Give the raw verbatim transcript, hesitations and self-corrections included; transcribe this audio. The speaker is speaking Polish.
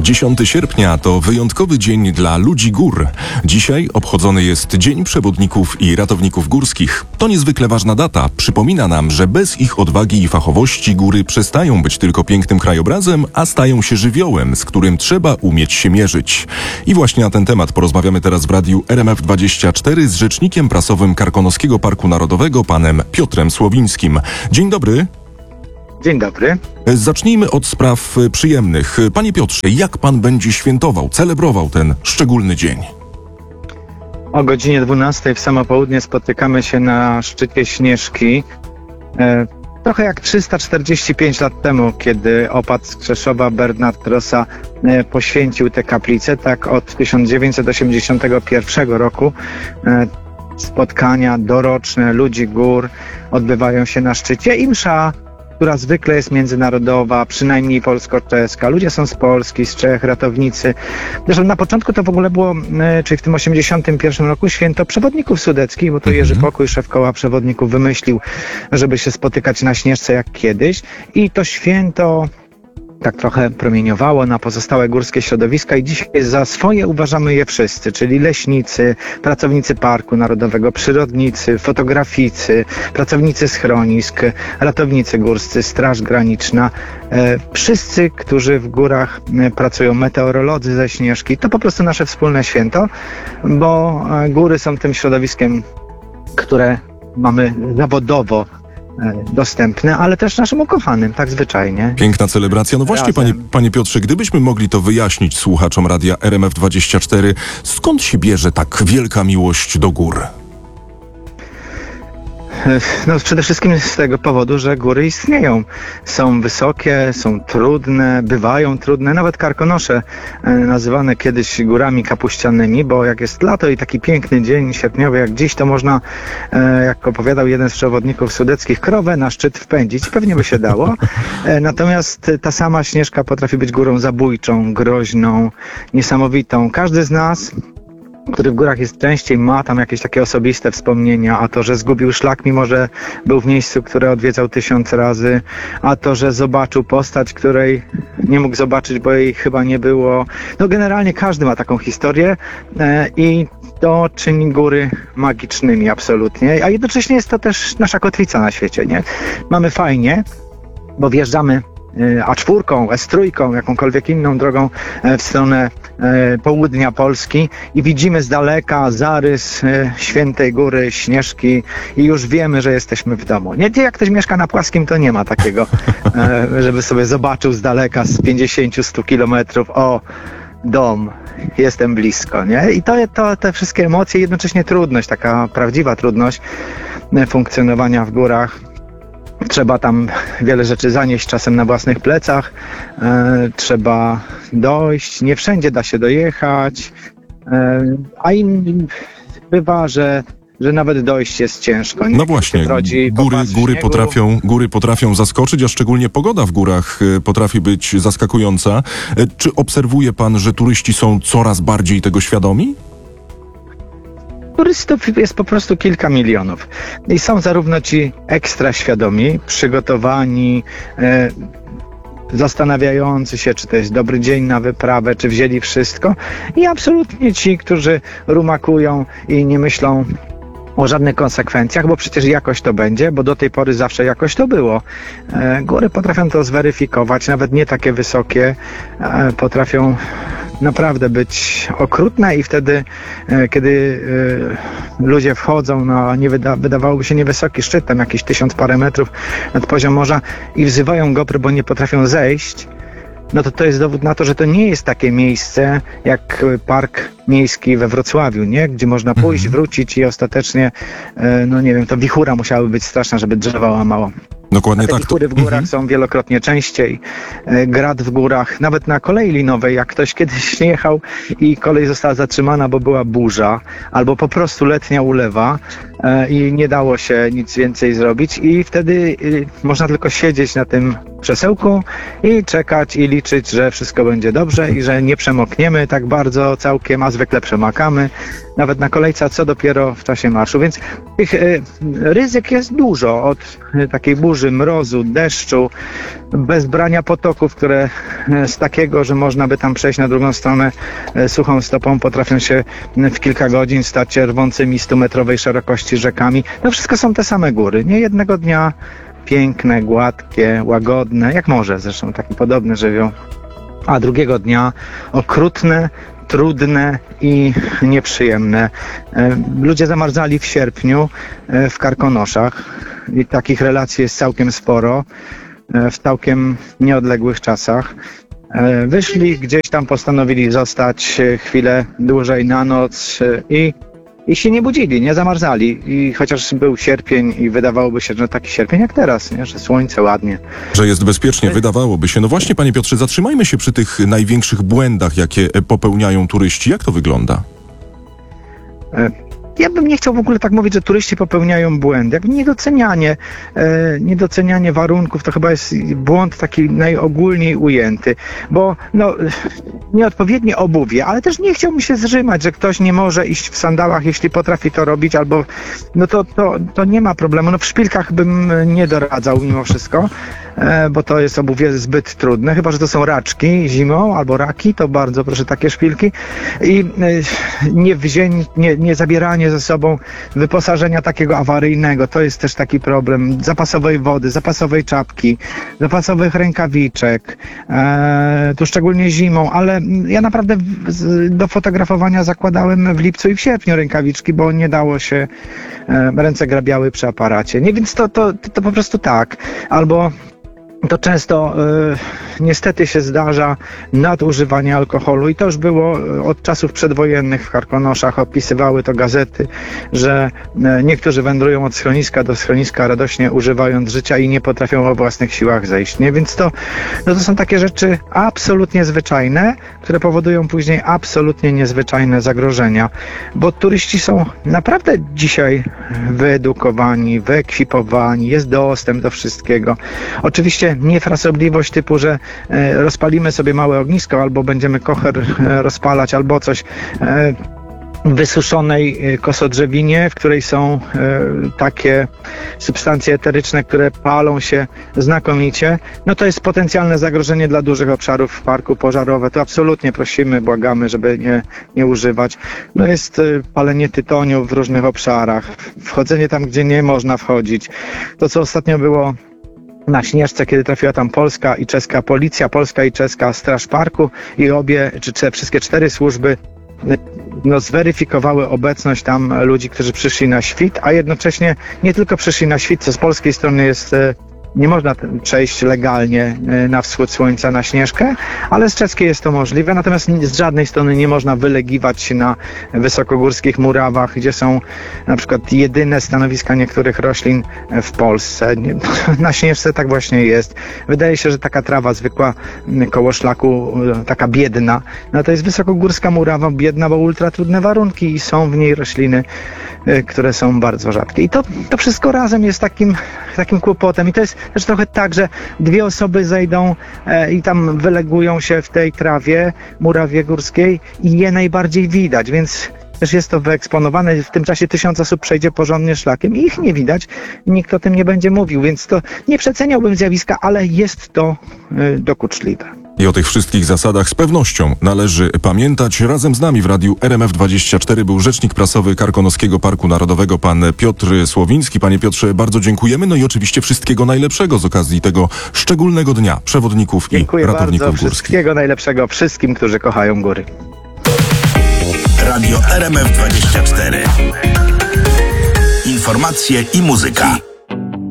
dziesiątego sierpnia to wyjątkowy dzień dla ludzi gór. Dzisiaj obchodzony jest Dzień Przewodników i Ratowników Górskich. To niezwykle ważna data. Przypomina nam, że bez ich odwagi i fachowości góry przestają być tylko pięknym krajobrazem, a stają się żywiołem, z którym trzeba umieć się mierzyć. I właśnie na ten temat porozmawiamy teraz w radiu R M F dwadzieścia cztery z rzecznikiem prasowym Karkonoskiego Parku Narodowego, panem Piotrem Słowińskim. Dzień dobry. Dzień dobry. Zacznijmy od spraw przyjemnych. Panie Piotrze, jak pan będzie świętował, celebrował ten szczególny dzień? O godzinie dwunastej w samo południe spotykamy się na szczycie Śnieżki. E, trochę jak trzysta czterdzieści pięć lat temu, kiedy opat z Krzeszowa Bernard Rossa e, poświęcił tę kaplicę. Tak od tysiąc dziewięćset osiemdziesiątego pierwszego roku e, spotkania doroczne ludzi gór odbywają się na szczycie i msza, która zwykle jest międzynarodowa, przynajmniej polsko-czeska. Ludzie są z Polski, z Czech, ratownicy. Zresztą na początku to w ogóle było, czyli w tym osiemdziesiątym pierwszym roku, święto przewodników sudeckich, bo to Jerzy Pokój, szef koła przewodników, wymyślił, żeby się spotykać na Śnieżce jak kiedyś. I to święto tak trochę promieniowało na pozostałe górskie środowiska i dzisiaj za swoje uważamy je wszyscy, czyli leśnicy, pracownicy Parku Narodowego, przyrodnicy, fotograficy, pracownicy schronisk, ratownicy górscy, Straż Graniczna. E, wszyscy, którzy w górach pracują, meteorolodzy ze Śnieżki, to po prostu nasze wspólne święto, bo góry są tym środowiskiem, które mamy zawodowo dostępne, ale też naszym ukochanym, tak zwyczajnie. Piękna celebracja. No właśnie, panie, panie Piotrze, gdybyśmy mogli to wyjaśnić słuchaczom radia R M F dwadzieścia cztery, skąd się bierze tak wielka miłość do gór? No przede wszystkim z tego powodu, że góry istnieją. Są wysokie, są trudne, bywają trudne. Nawet Karkonosze, nazywane kiedyś górami kapuścianymi, bo jak jest lato i taki piękny dzień sierpniowy jak dziś, to można, jak opowiadał jeden z przewodników sudeckich, krowę na szczyt wpędzić. Pewnie by się dało. Natomiast ta sama Śnieżka potrafi być górą zabójczą, groźną, niesamowitą. Każdy z nas, który w górach jest częściej, ma tam jakieś takie osobiste wspomnienia, a to, że zgubił szlak, mimo że był w miejscu, które odwiedzał tysiąc razy, a to, że zobaczył postać, której nie mógł zobaczyć, bo jej chyba nie było. No generalnie każdy ma taką historię e, i to czyni góry magicznymi absolutnie, a jednocześnie jest to też nasza kotwica na świecie, nie? Mamy fajnie, bo wjeżdżamy A czwórką, S trójką, jakąkolwiek inną drogą w stronę południa Polski i widzimy z daleka zarys Świętej Góry, Śnieżki i już wiemy, że jesteśmy w domu. Nie, jak ktoś mieszka na płaskim, to nie ma takiego, żeby sobie zobaczył z daleka, z pięćdziesięciu stu kilometrów, o, dom, jestem blisko, nie? I to, to te wszystkie emocje, jednocześnie trudność, taka prawdziwa trudność funkcjonowania w górach. Trzeba tam wiele rzeczy zanieść czasem na własnych plecach, e, trzeba dojść, nie wszędzie da się dojechać, e, a im bywa, że, że nawet dojść jest ciężko. Nie? No właśnie, góry, góry, potrafią, góry potrafią zaskoczyć, a szczególnie pogoda w górach potrafi być zaskakująca. E, czy obserwuje pan, że turyści są coraz bardziej tego świadomi? Turystów jest po prostu kilka milionów i są zarówno ci ekstra świadomi, przygotowani, e, zastanawiający się, czy to jest dobry dzień na wyprawę, czy wzięli wszystko, i absolutnie ci, którzy rumakują i nie myślą o żadnych konsekwencjach, bo przecież jakoś to będzie, bo do tej pory zawsze jakoś to było. E, góry potrafią to zweryfikować, nawet nie takie wysokie, e, potrafią naprawdę być okrutne i wtedy, e, kiedy e, ludzie wchodzą na nie wyda, wydawałoby się niewysoki szczyt, tam jakieś tysiąc parę metrów nad poziom morza i wzywają GoPro, bo nie potrafią zejść, no to to jest dowód na to, że to nie jest takie miejsce jak park miejski we Wrocławiu, nie? Gdzie można pójść, mhm. wrócić i ostatecznie, no nie wiem, to wichura musiałaby być straszna, żeby drzewa łamało. Dokładnie A te tak. wichury w górach mhm. są wielokrotnie częściej. Grad w górach, nawet na kolei linowej, jak ktoś kiedyś nie jechał i kolej została zatrzymana, bo była burza, albo po prostu letnia ulewa i nie dało się nic więcej zrobić i wtedy można tylko siedzieć na tym krzesełku i czekać i liczyć, że wszystko będzie dobrze i że nie przemokniemy tak bardzo całkiem, a zwykle przemakamy. Nawet na kolejce, a co dopiero w czasie marszu. Więc tych y, ryzyk jest dużo. Od y, takiej burzy, mrozu, deszczu, bez brania potoków, które y, z takiego, że można by tam przejść na drugą stronę y, suchą stopą, potrafią się y, w kilka godzin stać rwącymi stumetrowej szerokości rzekami. To wszystko są te same góry. Nie jednego dnia piękne, gładkie, łagodne, jak morze zresztą, taki podobny żywioł. A drugiego dnia okrutne, trudne i nieprzyjemne. Ludzie zamarzali w sierpniu w Karkonoszach i takich relacji jest całkiem sporo, w całkiem nieodległych czasach. Wyszli gdzieś tam, postanowili zostać chwilę dłużej na noc i I się nie budzili, nie zamarzali. I chociaż był sierpień i wydawałoby się, że taki sierpień jak teraz, nie? Że słońce ładnie. Że jest bezpiecznie, wydawałoby się. No właśnie, panie Piotrze, zatrzymajmy się przy tych największych błędach, jakie popełniają turyści. Jak to wygląda? Ja bym nie chciał w ogóle tak mówić, że turyści popełniają błędy. Jakby niedocenianie, e, niedocenianie warunków to chyba jest błąd taki najogólniej ujęty, bo no, nieodpowiednie obuwie, ale też nie chciałbym się zrzymać, że ktoś nie może iść w sandałach, jeśli potrafi to robić, albo no to, to, to nie ma problemu. No w szpilkach bym nie doradzał mimo wszystko, e, bo to jest obuwie zbyt trudne, chyba że to są raczki zimą albo raki, to bardzo proszę takie szpilki i e, nie, wzię, nie, nie zabieranie ze sobą wyposażenia takiego awaryjnego. To jest też taki problem. Zapasowej wody, zapasowej czapki, zapasowych rękawiczek, e, tu szczególnie zimą, ale ja naprawdę w, do fotografowania zakładałem w lipcu i w sierpniu rękawiczki, bo nie dało się, e, ręce grabiały przy aparacie. Nie, więc to, to, to po prostu tak. Albo to często y, niestety się zdarza nadużywanie alkoholu i to już było od czasów przedwojennych w Karkonoszach, opisywały to gazety, że y, niektórzy wędrują od schroniska do schroniska radośnie używając życia i nie potrafią o własnych siłach zejść. Nie? Więc to, no to są takie rzeczy absolutnie zwyczajne, które powodują później absolutnie niezwyczajne zagrożenia, bo turyści są naprawdę dzisiaj wyedukowani, wyekwipowani, jest dostęp do wszystkiego. Oczywiście nie frasobliwość typu, że e, rozpalimy sobie małe ognisko, albo będziemy kocher e, rozpalać, albo coś e, w wysuszonej e, kosodrzewinie, w której są e, takie substancje eteryczne, które palą się znakomicie. No to jest potencjalne zagrożenie dla dużych obszarów w parku, pożarowe. To absolutnie prosimy, błagamy, żeby nie, nie używać. No jest e, palenie tytoniu w różnych obszarach, wchodzenie tam, gdzie nie można wchodzić. To, co ostatnio było na Śnieżce, kiedy trafiła tam polska i czeska policja, polska i czeska straż parku i obie, czy, czy wszystkie cztery służby no, zweryfikowały obecność tam ludzi, którzy przyszli na świt, a jednocześnie nie tylko przyszli na świt, co z polskiej strony jest, nie można przejść legalnie na wschód słońca na Śnieżkę, ale z czeskiej jest to możliwe, natomiast z żadnej strony nie można wylegiwać się na wysokogórskich murawach, gdzie są na przykład jedyne stanowiska niektórych roślin w Polsce. Na Śnieżce tak właśnie jest. Wydaje się, że taka trawa zwykła koło szlaku, taka biedna, no to jest wysokogórska murawa biedna, bo ultra trudne warunki i są w niej rośliny, które są bardzo rzadkie. I to, to wszystko razem jest takim, takim kłopotem. I to jest też trochę tak, że dwie osoby zejdą e, i tam wylegują się w tej trawie, murawie górskiej i je najbardziej widać, więc też jest to wyeksponowane. W tym czasie tysiąc osób przejdzie porządnie szlakiem i ich nie widać. Nikt o tym nie będzie mówił, więc to nie przeceniałbym zjawiska, ale jest to y, dokuczliwe. I o tych wszystkich zasadach z pewnością należy pamiętać. Razem z nami w radiu R M F dwadzieścia cztery był rzecznik prasowy Karkonoskiego Parku Narodowego, pan Piotr Słowiński. Panie Piotrze, bardzo dziękujemy. No i oczywiście wszystkiego najlepszego z okazji tego szczególnego dnia przewodników Dziękuję i ratowników bardzo. górskich. Wszystkiego najlepszego wszystkim, którzy kochają góry. Radio R M F dwadzieścia cztery. Informacje i muzyka.